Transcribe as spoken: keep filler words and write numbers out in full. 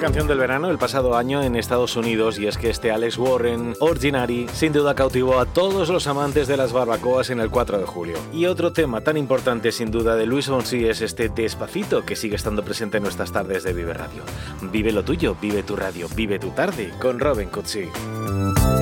canción del verano el pasado año en Estados Unidos, y es que este Alex Warren, Ordinary, sin duda cautivó a todos los amantes de las barbacoas en el cuatro de julio. Y otro tema tan importante sin duda de Luis Fonsi es este Despacito, que sigue estando presente en nuestras tardes de Vive Radio. Vive lo tuyo, vive tu radio, vive tu tarde con Robin Cutsi.